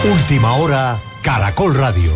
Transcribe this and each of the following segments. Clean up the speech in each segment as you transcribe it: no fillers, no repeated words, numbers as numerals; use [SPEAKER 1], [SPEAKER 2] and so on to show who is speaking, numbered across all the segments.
[SPEAKER 1] Última hora, Caracol Radio.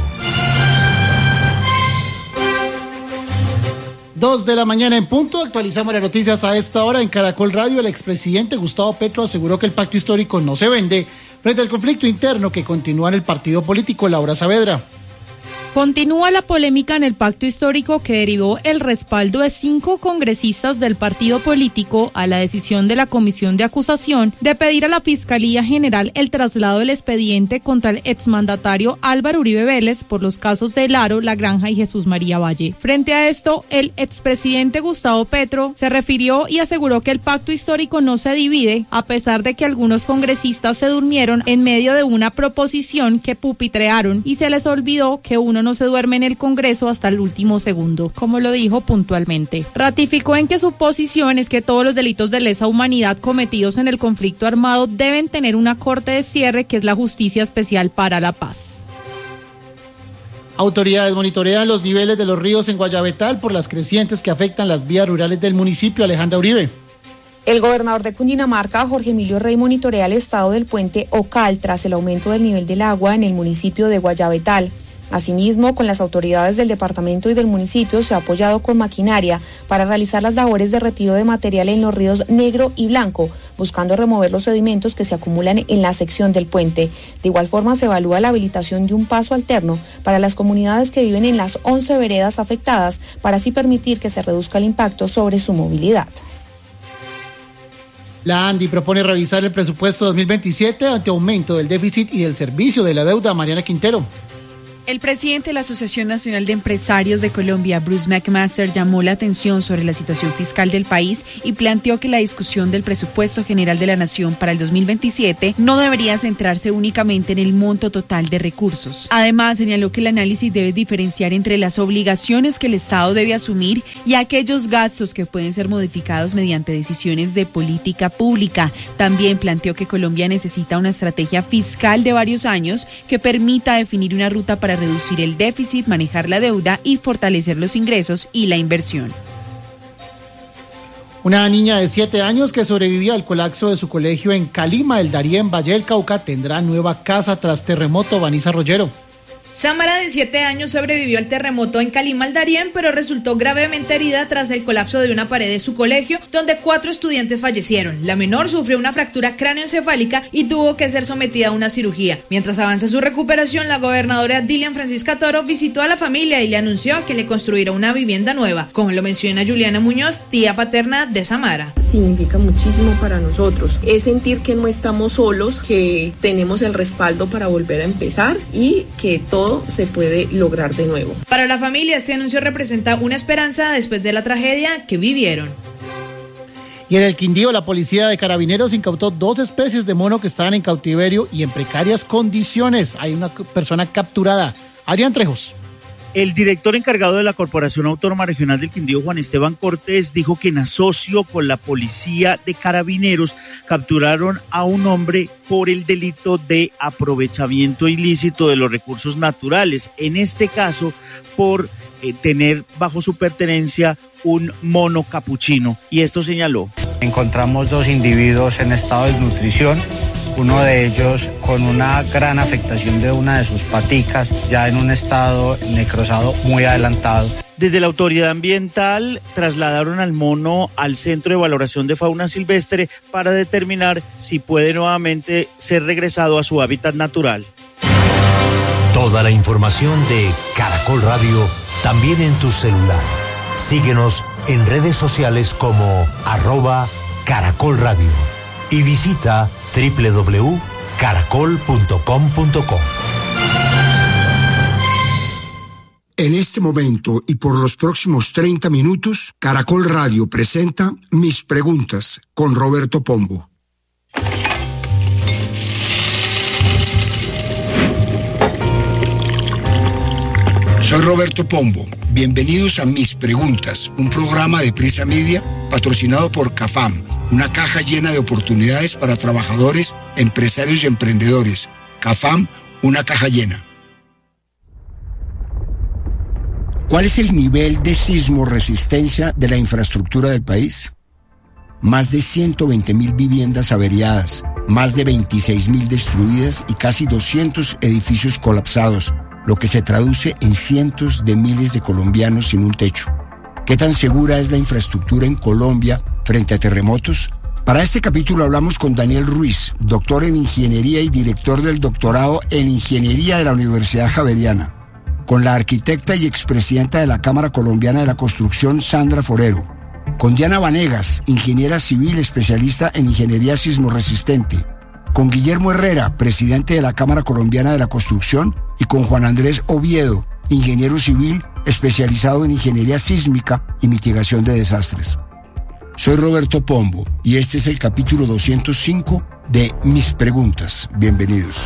[SPEAKER 2] 2 de la mañana en punto, actualizamos las noticias a esta hora en Caracol Radio. El expresidente Gustavo Petro aseguró que el pacto histórico no se vende frente al conflicto interno que continúa en el partido político. Laura Saavedra.
[SPEAKER 3] Continúa la polémica en el pacto histórico que derivó el respaldo de 5 congresistas del partido político a la decisión de la Comisión de Acusación de pedir a la Fiscalía General el traslado del expediente contra el exmandatario Álvaro Uribe Vélez por los casos de El Aro, La Granja y Jesús María Valle. Frente a esto, el expresidente Gustavo Petro se refirió y aseguró que el pacto histórico no se divide, a pesar de que algunos congresistas se durmieron en medio de una proposición que pupitrearon y se les olvidó que uno no se duerme en el Congreso hasta el último segundo, como lo dijo puntualmente. Ratificó en que su posición es que todos los delitos de lesa humanidad cometidos en el conflicto armado deben tener una corte de cierre, que es la Justicia Especial para la Paz.
[SPEAKER 2] Autoridades monitorean los niveles de los ríos en Guayabetal por las crecientes que afectan las vías rurales del municipio. Alejandra Uribe.
[SPEAKER 4] El gobernador de Cundinamarca, Jorge Emilio Rey, monitorea el estado del puente Ocal tras el aumento del nivel del agua en el municipio de Guayabetal. Asimismo, con las autoridades del departamento y del municipio se ha apoyado con maquinaria para realizar las labores de retiro de material en los ríos Negro y Blanco, buscando remover los sedimentos que se acumulan en la sección del puente. De igual forma, se evalúa la habilitación de un paso alterno para las comunidades que viven en las 11 veredas afectadas, para así permitir que se reduzca el impacto sobre su movilidad.
[SPEAKER 2] La ANDI propone revisar el presupuesto 2027 ante aumento del déficit y del servicio de la deuda. Mariana Quintero.
[SPEAKER 5] El presidente de la Asociación Nacional de Empresarios de Colombia, Bruce McMaster, llamó la atención sobre la situación fiscal del país y planteó que la discusión del presupuesto general de la Nación para el 2027 no debería centrarse únicamente en el monto total de recursos. Además, señaló que el análisis debe diferenciar entre las obligaciones que el Estado debe asumir y aquellos gastos que pueden ser modificados mediante decisiones de política pública. También planteó que Colombia necesita una estrategia fiscal de varios años que permita definir una ruta para reducir el déficit, manejar la deuda y fortalecer los ingresos y la inversión.
[SPEAKER 2] Una niña de 7 años que sobrevivía al colapso de su colegio en Calima, el Darién, Valle del Cauca, tendrá nueva casa tras terremoto. Vanessa Rollero.
[SPEAKER 6] Samara, de 7 años, sobrevivió al terremoto en Calima, el Darién, pero resultó gravemente herida tras el colapso de una pared de su colegio, donde 4 estudiantes fallecieron. La menor sufrió una fractura cráneoencefálica y tuvo que ser sometida a una cirugía. Mientras avanza su recuperación, la gobernadora Dilian Francisca Toro visitó a la familia y le anunció que le construirá una vivienda nueva, como lo menciona Juliana Muñoz, tía paterna de Samara.
[SPEAKER 7] Significa muchísimo para nosotros. Es sentir que no estamos solos, que tenemos el respaldo para volver a empezar y que todo se puede lograr de nuevo.
[SPEAKER 6] Para la familia, este anuncio representa una esperanza después de la tragedia que vivieron.
[SPEAKER 2] Y en el Quindío, la policía de Carabineros incautó 2 especies de mono que estaban en cautiverio y en precarias condiciones. Hay una persona capturada. Adrián Trejos.
[SPEAKER 8] El director encargado de la Corporación Autónoma Regional del Quindío, Juan Esteban Cortés, dijo que en asocio con la policía de Carabineros capturaron a un hombre por el delito de aprovechamiento ilícito de los recursos naturales, en este caso por tener bajo su pertenencia un mono capuchino, y esto señaló.
[SPEAKER 9] Encontramos 2 individuos en estado de desnutrición, uno de ellos con una gran afectación de una de sus paticas, ya en un estado necrosado muy adelantado.
[SPEAKER 8] Desde la autoridad ambiental trasladaron al mono al Centro de Valoración de Fauna Silvestre para determinar si puede nuevamente ser regresado a su hábitat natural.
[SPEAKER 1] Toda la información de Caracol Radio también en tu celular. Síguenos en redes sociales como @Caracol Radio y visita www.caracol.com.co.
[SPEAKER 10] En este momento y por los próximos 30 minutos, Caracol Radio presenta Mis Preguntas con Roberto Pombo. Soy Roberto Pombo. Bienvenidos a Mis Preguntas, un programa de Prisa Media patrocinado por CAFAM, una caja llena de oportunidades para trabajadores, empresarios y emprendedores. CAFAM, una caja llena. ¿Cuál es el nivel de sismo resistencia de la infraestructura del país? más de 120.000 viviendas averiadas, más de 26.000 destruidas y casi 200 edificios colapsados, lo que se traduce en cientos de miles de colombianos sin un techo. ¿Qué tan segura es la infraestructura en Colombia frente a terremotos? Para este capítulo hablamos con Daniel Ruiz, doctor en Ingeniería y director del doctorado en Ingeniería de la Universidad Javeriana, con la arquitecta y expresidenta de la Cámara Colombiana de la Construcción, Sandra Forero, con Diana Vanegas, ingeniera civil especialista en ingeniería sismorresistente, con Guillermo Herrera, presidente de la Cámara Colombiana de la Construcción, y con Juan Andrés Oviedo, ingeniero civil especializado en ingeniería sísmica y mitigación de desastres. Soy Roberto Pombo y este es el capítulo 205 de Mis Preguntas. Bienvenidos.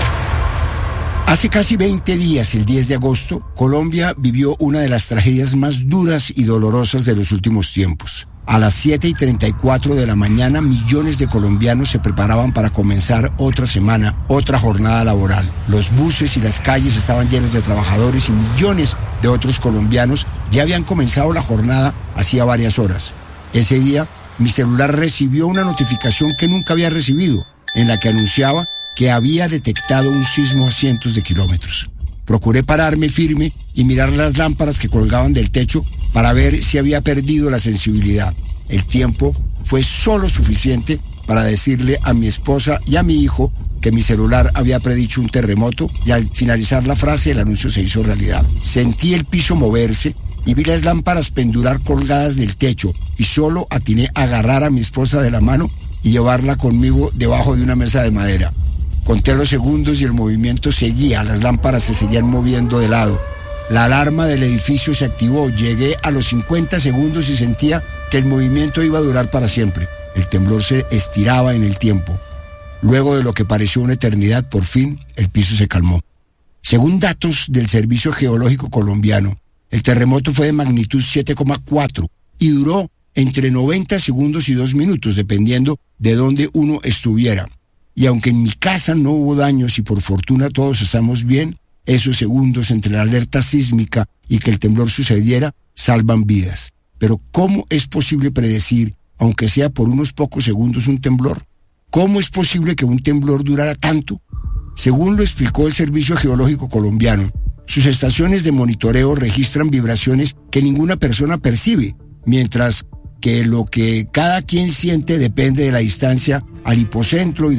[SPEAKER 10] Hace casi 20 días, el 10 de agosto, Colombia vivió una de las tragedias más duras y dolorosas de los últimos tiempos. A las 7:34 de la mañana, millones de colombianos se preparaban para comenzar otra semana, otra jornada laboral. Los buses y las calles estaban llenos de trabajadores y millones de otros colombianos ya habían comenzado la jornada hacía varias horas. Ese día, mi celular recibió una notificación que nunca había recibido, en la que anunciaba que había detectado un sismo a cientos de kilómetros. Procuré pararme firme y mirar las lámparas que colgaban del techo para ver si había perdido la sensibilidad. El tiempo fue solo suficiente para decirle a mi esposa y a mi hijo que mi celular había predicho un terremoto, y al finalizar la frase el anuncio se hizo realidad. Sentí el piso moverse y vi las lámparas pendurar colgadas del techo, y solo atiné a agarrar a mi esposa de la mano y llevarla conmigo debajo de una mesa de madera. Conté los segundos y el movimiento seguía, las lámparas se seguían moviendo de lado. La alarma del edificio se activó, llegué a los 50 segundos y sentía que el movimiento iba a durar para siempre. El temblor se estiraba en el tiempo. Luego de lo que pareció una eternidad, por fin, el piso se calmó. Según datos del Servicio Geológico Colombiano, el terremoto fue de magnitud 7,4 y duró entre 90 segundos y 2 minutos, dependiendo de dónde uno estuviera. Y aunque en mi casa no hubo daños y por fortuna todos estamos bien, esos segundos entre la alerta sísmica y que el temblor sucediera salvan vidas. Pero ¿cómo es posible predecir, aunque sea por unos pocos segundos, un temblor? ¿Cómo es posible que un temblor durara tanto? Según lo explicó el Servicio Geológico Colombiano, sus estaciones de monitoreo registran vibraciones que ninguna persona percibe, mientras que lo que cada quien siente depende de la distancia al hipocentro y